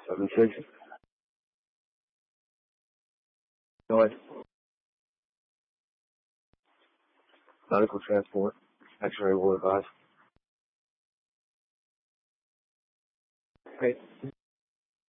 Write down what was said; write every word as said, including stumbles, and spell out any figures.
seven six. Go ahead. Medical transport. X-ray will advise. Okay.